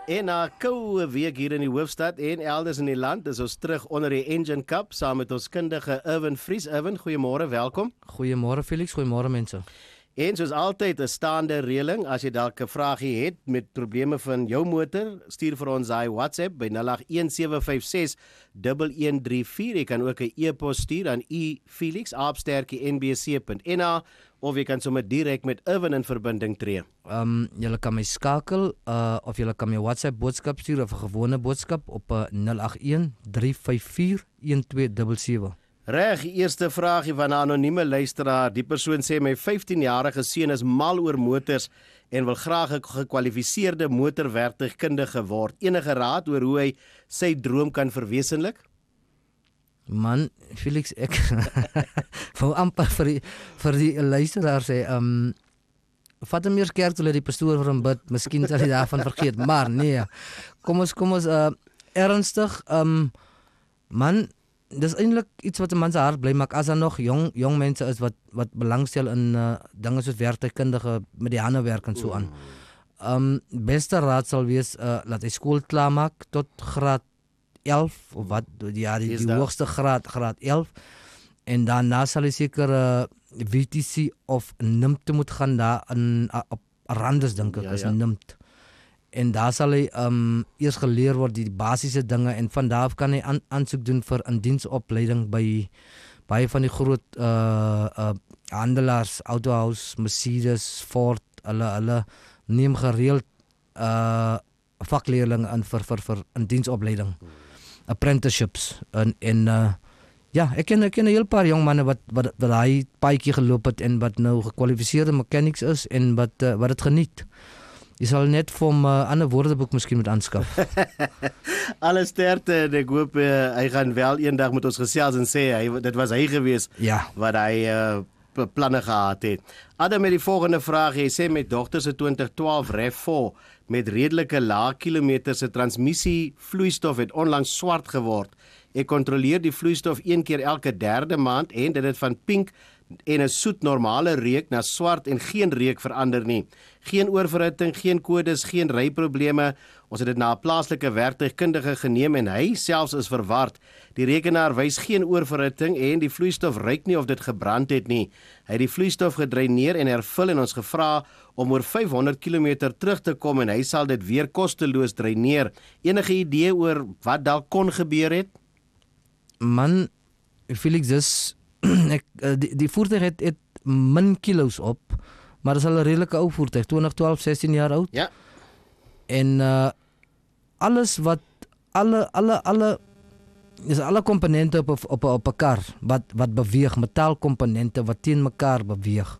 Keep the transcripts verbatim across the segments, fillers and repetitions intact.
En na 'n koue week hier in die hoofstad en elders in die land is ons terug onder die Engine Cup saam met ons kundige Irwin Vries. Irwin, goeiemôre, welkom. Goeiemôre Felix, goeiemôre mense. En soos altyd 'n staande reëling, as jy dalk 'n vraagie het met probleme van jou motor, stuur vir ons daai WhatsApp by nul agt een sewe vyf ses een een drie vier. Jy kan ook 'n e-pos stuur aan i felix apenstaartjie n b c punt n a of jy kan sommer direk met Irwin in verbinding tree. Ehm um, julle kan my skakel uh, of julle kan my WhatsApp boodskap stuur of 'n gewone boodskap op uh, nul agt een drie vyf vier een twee sewe sewe. Reg, eerste vraagie van 'n anonieme luisteraar. Die persoon sê my vyftienjarige seun is mal oor motors en wil graag 'n gekwalifiseerde motorwerktuigkundige word. Enige raad oor hoe hy sy droom kan verwesenlik? Man, Felix, ek wou amper vir die, vir die luisteraar sê, ehm um, vat hom eers kerk toe, laat die pastoor vir hom bid, miskien sal hy daarvan vergeet, maar nee, kom ons, kom ons uh, ernstig, ehm um, man, dis eintlik iets wat 'n man se hart bly maak as daar nog jong jong mense is wat wat belangstel in uh, dinge soos werktuigkundige met die hande werk en so aan. Ehm um, beste raad sal wees uh, laat hy skool klaar maak tot graad elf of wat ja die, die hoogste graad graad elf en daarna sal hy seker uh, V T C of N I M T moet gaan daar in uh, op Randers dink ek ja, is ja. N I M T. En daar sal hy um, eers geleer word die basiese dinge en van daar af kan hy aan, aansoek doen vir 'n diensopleiding by baie van die groot uh, uh, handelaars, Autohaus, Mercedes, Ford, hulle hulle neem gereeld uh, vakleerlinge in vir vir vir 'n diensopleiding, apprenticeships en en uh, ja, ek ken ek ken 'n heel paar jong manne wat wat wat hy paadjie geloop het en wat nou gekwalifiseerde mechanics is en wat uh, wat dit geniet. Jy sal net vir 'n uh, ander woordeboek miskien moet aanskaf. Alle sterkte en ek hoop uh, hy gaan wel eendag met ons gesels en sê hy dit was hy gewees ja. wat hy uh, planne gehad het. Adam met die volgende vraag, hy sê met dogter se twintig twaalf RAV four met redelike lae kilometer se transmissie vloeistof het onlangs swart geword. Ek kontroleer die vloeistof een keer elke derde maand en dit het van pink en 'n soet normale reuk na swart en geen reuk verander nie. Geen oorverhitting, geen kodes, geen ryprobleme. Ons het dit na 'n plaaslike werktuigkundige geneem en hy selfs is verward. Die rekenaar wys geen oorverhitting en die vloeistof ruik nie of dit gebrand het nie. Hy het die vloeistof gedreineer en hervul en ons gevra om oor vyfhonderd kilometer terug te kom en hy sal dit weer kosteloos dreineer. Enige idee oor wat dalk kon gebeur het? Man, Felix, dis ek, die, die voertuig het, het min kilo's op, maar dit is al 'n redelike ou voertuig, twintig twaalf, sestien jaar oud. Ja. En uh, alles wat alle alle alle is alle komponente op op op 'n kar wat wat beweeg, metaalkomponente wat teen mekaar beweeg,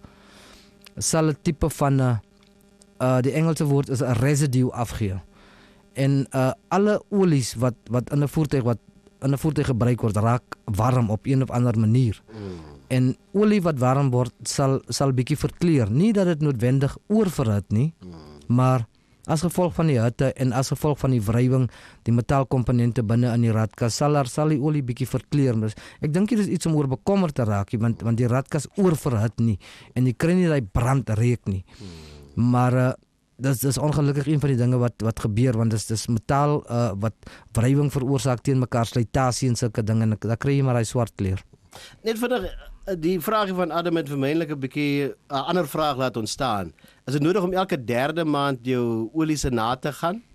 sal 'n tipe van 'n uh, uh, die Engelse woord is 'n residue afgee. En uh, alle olies wat wat in 'n voertuig wat in 'n voertuig gebruik word, raak warm op een of ander manier. Mm. En olie wat warm word sal sal bietjie verkleur. Nie dat dit noodwendig oorverhit nie, mm. maar as gevolg van die hitte en as gevolg van die wrywing, die metaalkomponente binne in die radkas sal er sal die olie bietjie verkleur. Dus ek dink dit is iets om oor bekommerd te raak, want want die radkas oorverhit nie en jy kry nie daai brand reuk nie. Mm. Maar uh, Dit is ongelukkig een van die dinge wat wat gebeur want dis dis metaal uh, wat wrywing veroorsaak teen mekaar, slytasie en sulke dinge en dan kry jy maar daai swart kleur. Net vinnig die vraagie van Adam het vir my eintlik 'n bietjie 'n ander vraag laat ontstaan. Is dit nodig om elke derde maand jou olie se na te gaan?